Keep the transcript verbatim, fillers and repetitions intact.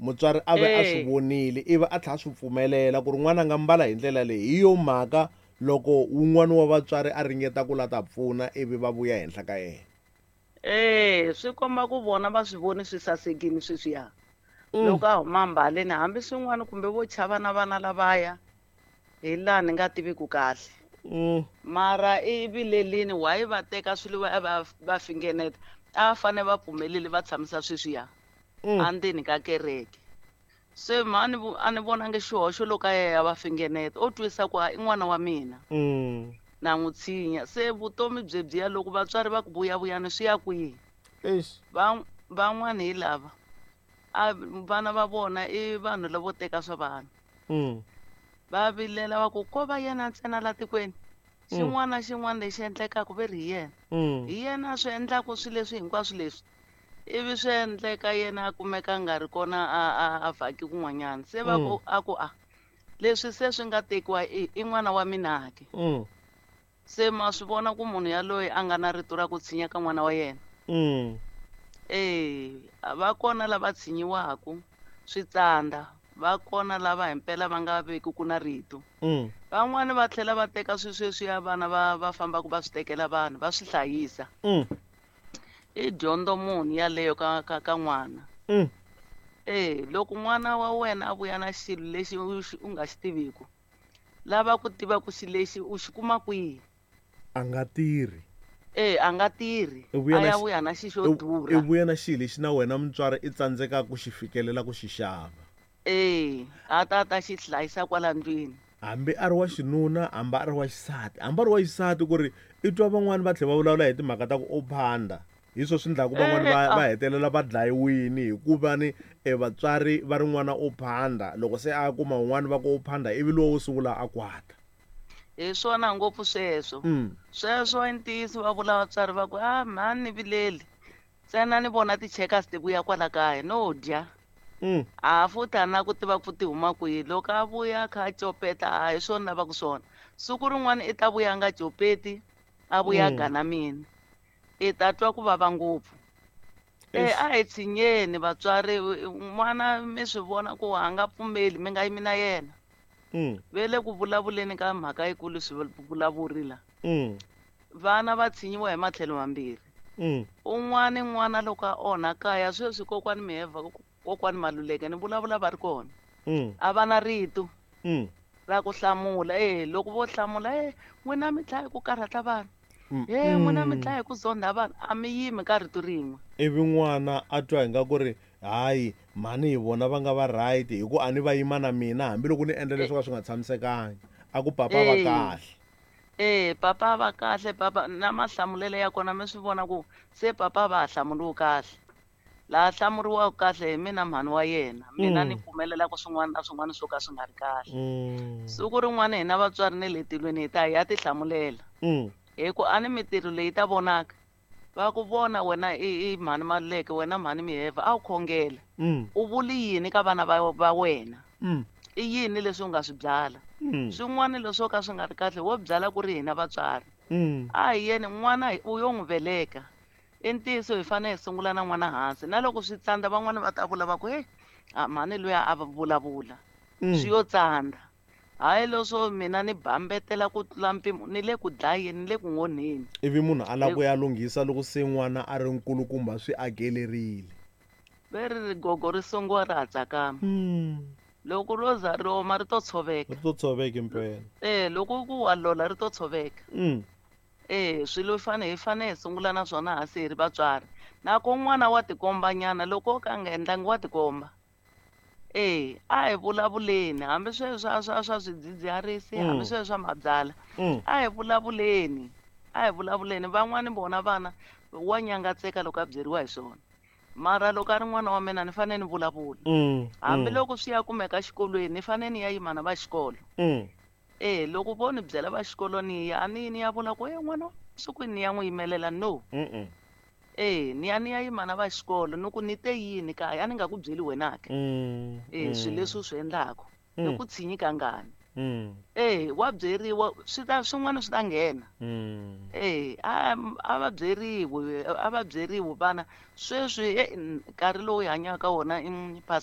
mutswari a ve a swi vonile ivi a tlhela swi pfumelela ku ri n'wana a nga mbala hi ndlela leyi. Hi yo mhaka loko wun'wana wa vatswari a ringeta ku la ta pfuna ivi va vuya henhla ka yena. Eh swi komba ku vona va swi voni swi sasekile sweswiya loko a huma mbaleni hambi swin'wana kumbe vo chava na vana lavaya hi laha ni nga tiviku kahle mara evileleni why va teka swilo va va fingeneta a fane va pfumeleli va tshamisa sweswiya andzeni ka kereke. Se mani a ni vona nge xihoxo loko a ya va fingeneta o twisa ku i n'wana wa mina na n'wi tshinya. Se vutomi byebyiya loko vatswari va ku vuyavuyani swi ya kwihi? Van'wani hi lava a vana va vona i vanhu lavo teka swa vanhu va vilela va ku ko va yena ntsena la tikweni xin'wana na xin'wana lexi endlekaka ve ri hi yena hi yena a swi endlaka swilo leswi hinkwaswo leswi ivi swi endleka yena a kumeka a nga ri kona a vhaki kun'wanyana. Se va ku a ku a leswi se swi nga tekiwa i n'wana wa mina ke se ma swi vona ku munhu yaloye a nga na rito ra ku tshinya ka n'wana wa yena. Eh va kona lava tshinyiwaku switsandza va kona lava himpela va nga veki ku na rito. Van'wani va tlhela va teka sweswiya vana va va fambaka va swi tekela vanhu va swi hlayisa i dyondzo munhu yaleyo ka ka ka n'wana. Eh loko n'wana wa wena a vuya na xilo lexi u nga xi tiviku lava ku tiva ku xilo lexi u xi kuma kwihi. A nga tirhi. Eh a nga tirhi a ya vuya na xi xo durha. I vuya na xilo lexi na wena mutswari i tsandzekaka ku xi fikelela ku xi xava. Eh a ta ta xi hlayisa kwala ndlwini. Hambi a ri wa xinuna hambi a ri wa xisati hambi a ri wa xisati ku ri i twa van'wani va tlhela va vulavula hi timhaka ta ku o phanda hi swo swi endlaku van'wani va va hetelela va dlayiwini hikuva ni vatswari va ri n'wana o phanda loko se a kuma un'wana va ku o phanda ivi lowo wo sungula a kwata. Hi swona ngopfu sweswo sweswo i ntiyiso va vula vatswari va ku a mhani ni vileli ntsena ni vona ti-checkers ti vuya kwala kaya no dya a futhi a na ku tiva ku ti huma kwihi. Loko a vuya a kha a copeta a hi swona lavaku swona siku rin'wana i ta vuya a nga copeti a vuya a ganamini i ta twa ku vava ngopfu. Eh a hi tshinyeni vatswari n'wana mi swi vona ku a nga pfumeli mi nga yimi na yena ve le ku vulavuleni ka mhaka yikulu swi vulavurile vana va tshinyiwa hi matlhelo mambirhi. Un'wana n'wana loko a onha kaya sweswi kokwani Miheva kokwani Maluleke ni vulavula va ri kona a va na rito ra ku hlamula. Eh loko vo hlamula e n'wina mi dlaya ku karhata vanhu e n'wina mi dlaya ku zonda vanhu a mi yimi ka rito rin'we. Ivi n'wana a twa hi nga ku ri hayi mhani hi vona va nga va right hi ku a ni va yima na mina hambiloko ni endla leswi ka swi nga tshamisekangi a ku papa va kahle. Eh papa va kahle papa na mahlamulelo ya kona mi swi vona ku se papa va ha hlamuriwi kahle laha hlamuriwaka kahle hi mina mhani wa yena mina ni pfumelela ku swin'wana na swin'wana swo ka swi nga ri kahle. Siku rin'wana hina vatswari ni le tilweni hi ta hi ya ti hlamulela hi ku a ni mintirho leyi ta vonaka va ku vona wena i mhani Maluleke wena mhani Miheva a wu khongela u vuli yini ka vana va wena i yini leswi u nga swi byala swin'wana leswo ka swi nga ri kahle wo byala ku ri hina vatswari a hi yeni n'wana u yo n'wi veleka i ntiyiso hi fanele hi sungula na n'wana hansi na loko swi tsandza van'wani va ta vula va ku heyi a mhani luya a va vulavula swi yo tsandza hayi leswo mina ni bambetela ku tlula mpimo ni le ku dlayeni ni le ku onheni. Ivi munhu a lava ku ya lunghisa loko se n'wana a ri nkulukumba swi akelerile ve ri gogo ri sunguwa ri ha tsakama loko ro za ri oma ri to tshoveka ri to tshoveka impela. Eh loko ku wa lola ri to tshoveka. Eh swilo fane hi fane hi sungula na swona hansi hi ri vatswari na ku n'wana wa tikomba nyana loko ka nga endlangi wa tikomba. Eh a hi vulavuleni hambi sweswo swa swa swa swidzidziharisi hambi sweswo swa mabyala a hi vulavuleni a hi vulavuleni. Van'wani vona vana wa nyangatseka loko a byeriwa hi swona mara loko a ri n'wana wa mina ni fanele ni vulavula hambiloko swi ya kumeka xikolweni ni fanele ni ya yima na va xikolo. Eh loko vo ni byela va xikolo ni ya a ni ni ya vula ku e n'wana sukwini ni ya n'wi yimelela no eh ni ya ni ya yima na va xikolo ni ku ni te yini kaya a ni nga ku byeli wena ke eh swilo leswi u swi endlaku ni ku tshinyi ka ngani eh wa byeriwa swi ta swin'wana swi ta nghena eh a a va byeriwe a va byeriwe vana sweswi nkarhi lowu hi hanyaka wona i